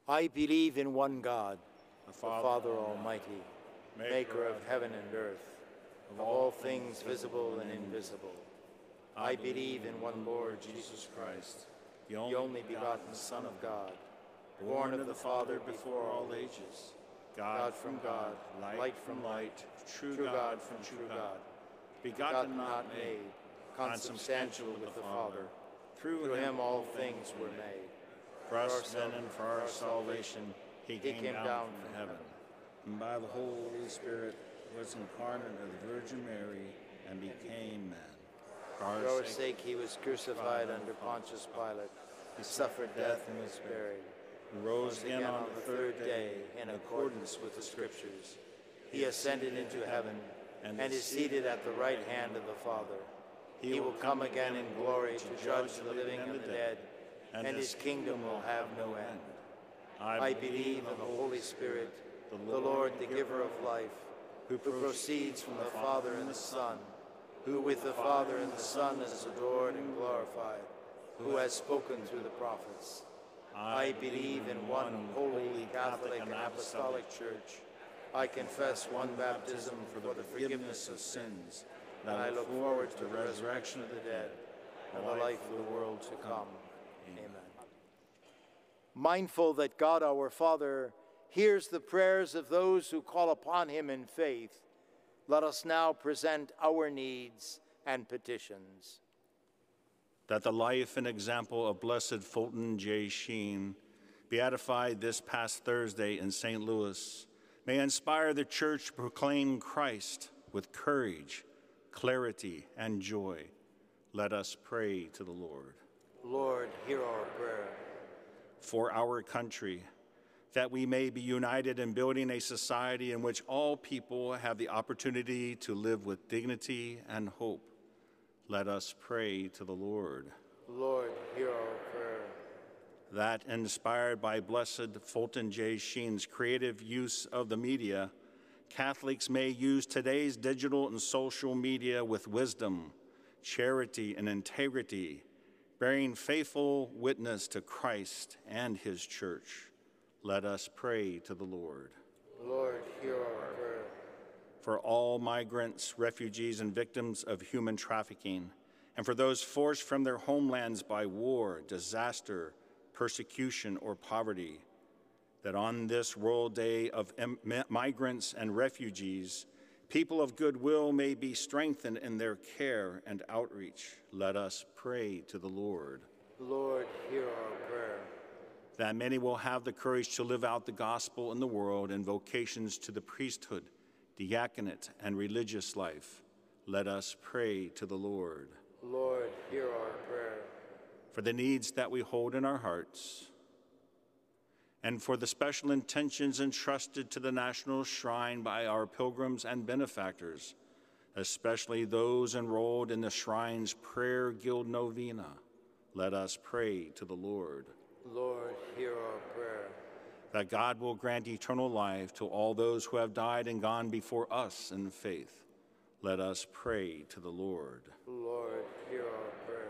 I believe in one God, the Father Almighty, maker of heaven and earth, of all things visible and invisible. I believe in one Lord Jesus Christ, the only begotten Son of God, born of the Father before all ages, God from God, light from light, true God from true God, begotten not made, consubstantial with the Father. Through him all things were made. For our sin and for our salvation, he came down from heaven. And by the Holy Spirit was incarnate of the Virgin Mary and became man. For our sake he was crucified under Pontius Pilate. He suffered death and was buried. He rose again on the third day in accordance with the Scriptures. He ascended into heaven and is seated at the right hand of the Father. He will come again in glory to judge the living and the dead, and his kingdom will have no end. I believe in the Holy Spirit, the Lord, the giver of life, who proceeds from the Father and the Son, who with the Father and the Son is adored and glorified, who has spoken through the prophets. I believe in one holy, Catholic, and Apostolic Church. I confess one baptism for the forgiveness of sins, and I look forward to the resurrection of the dead and the life of the world to come. Amen. Mindful that God our Father hears the prayers of those who call upon him in faith, let us now present our needs and petitions. That the life and example of Blessed Fulton J. Sheen, beatified this past Thursday in St. Louis, may inspire the Church to proclaim Christ with courage, clarity, and joy. Let us pray to the Lord. Lord, hear our prayer. For our country, that we may be united in building a society in which all people have the opportunity to live with dignity and hope. Let us pray to the Lord. Lord, hear our prayer. That, inspired by Blessed Fulton J. Sheen's creative use of the media, Catholics may use today's digital and social media with wisdom, charity, and integrity, bearing faithful witness to Christ and his church. Let us pray to the Lord. Lord, hear our prayer. For all migrants, refugees, and victims of human trafficking, and for those forced from their homelands by war, disaster, persecution, or poverty, that on this World Day of Migrants and Refugees, people of goodwill may be strengthened in their care and outreach. Let us pray to the Lord. Lord, hear our prayer. That many will have the courage to live out the gospel in the world and vocations to the priesthood, diaconate, and religious life. Let us pray to the Lord. Lord, hear our prayer. For the needs that we hold in our hearts, and for the special intentions entrusted to the National Shrine by our pilgrims and benefactors, especially those enrolled in the Shrine's Prayer Guild Novena, let us pray to the Lord. Lord, hear our prayer. That God will grant eternal life to all those who have died and gone before us in faith. Let us pray to the Lord. Lord, hear our prayer.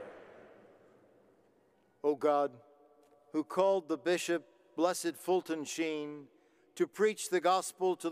O God, who called the Bishop, Blessed Fulton Sheen, to preach the gospel to